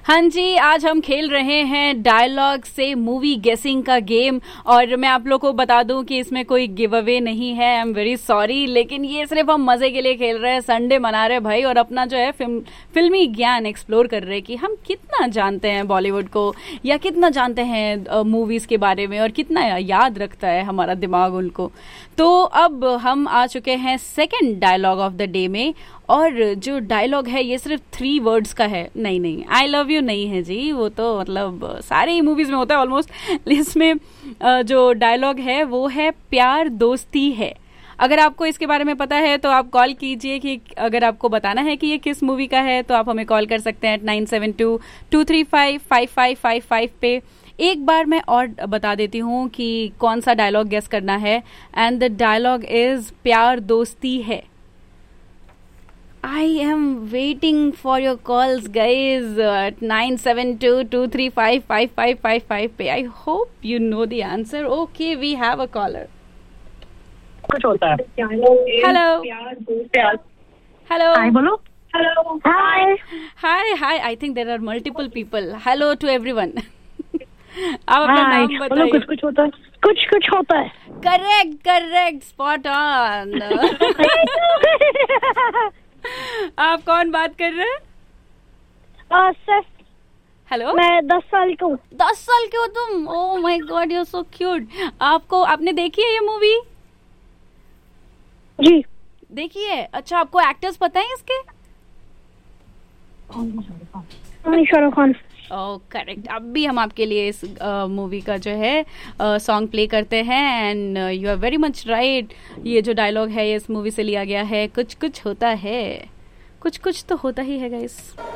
हाँ जी, आज हम खेल रहे हैं डायलॉग से मूवी गेसिंग का गेम। और मैं आप लोग को बता दूं कि इसमें कोई गिव अवे नहीं है। आई एम वेरी सॉरी, लेकिन ये सिर्फ हम मजे के लिए खेल रहे हैं। संडे मना रहे भाई, और अपना जो है फिल्मी ज्ञान एक्सप्लोर कर रहे हैं कि हम कितना जानते हैं बॉलीवुड को, या कितना जानते हैं मूवीज के बारे में, और कितना याद रखता है हमारा दिमाग उनको। तो अब हम आ चुके हैं second dialogue of the day में। और जो डायलॉग है ये सिर्फ 3 वर्ड्स का है। नहीं, आई लव यू नहीं है जी, वो तो मतलब सारे ही मूवीज में होता है ऑलमोस्ट। इसमें जो डायलॉग है वो है प्यार दोस्ती है। अगर आपको इसके बारे में पता है तो आप कॉल कीजिए, कि अगर आपको बताना है कि ये किस मूवी का है तो आप हमें कॉल कर सकते हैं 9722355555 पे। एक बार मैं और बता देती हूँ कि कौन सा डायलॉग गेस करना है। एंड द डायलॉग इज प्यार दोस्ती है। I am waiting for your calls, guys, at 9722355555 पे. I hope you know the answer. Okay, we have a caller. कुछ होता है। Hello. Hello. हाय बोलो। Hello. Hi. Hi. I think there are multiple people. Hello to everyone. आप अपना नाम बताइए। कुछ होता है। कुछ होता है। Correct. Spot on. आप कौन बात कर रहे हैं? सर, हेलो, मैं 10 साल का हूँ। 10 साल के हो तुम? Oh my God, you are so cute. आपने देखी है ये मूवी? जी देखी है। अच्छा, आपको एक्टर्स पता है इसके? शाहरुख खान। ओह करेक्ट। अब भी हम आपके लिए इस मूवी का जो है सॉन्ग प्ले करते हैं। And you are very much right. ये जो डायलॉग है ये इस मूवी से लिया गया है। कुछ होता है, कुछ तो होता ही है गाइस।